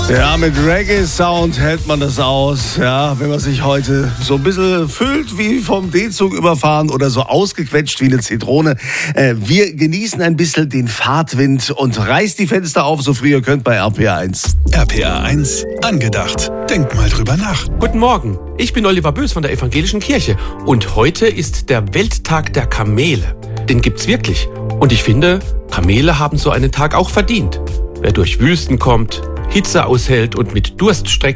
Ja, mit Reggae-Sound hält man das aus. Ja, wenn man sich heute so ein bisschen fühlt wie vom D-Zug überfahren oder so ausgequetscht wie eine Zitrone. Wir genießen ein bisschen den Fahrtwind und reißt die Fenster auf, so früh ihr könnt bei RPA1. RPA1 angedacht. Denkt mal drüber nach. Guten Morgen, ich bin Oliver Bös von der Evangelischen Kirche und heute ist der Welttag der Kamele. Den gibt's wirklich. Und ich finde, Kamele haben so einen Tag auch verdient. Wer durch Wüsten kommt, Hitze aushält und mit Durststrecken